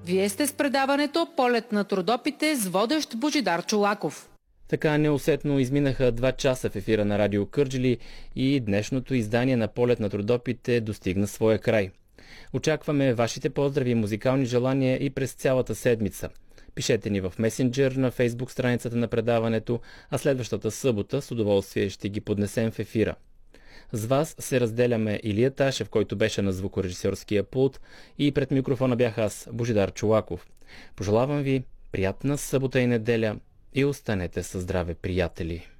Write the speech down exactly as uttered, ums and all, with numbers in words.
Вие сте с предаването "Полет на трудопите" с водещ Божидар Чолаков. Така неусетно изминаха два часа в ефира на Радио Кърджали и днешното издание на "Полет на трудопите" достигна своя край. Очакваме вашите поздрави и музикални желания и през цялата седмица. Пишете ни в месенджер на фейсбук страницата на предаването, а следващата събота с удоволствие ще ги поднесем в ефира. С вас се разделяме Илия Ташев, който беше на звукорежисьорския пулт, и пред микрофона бях аз, Божидар Чолаков. Пожелавам ви приятна събота и неделя и останете със здраве, приятели!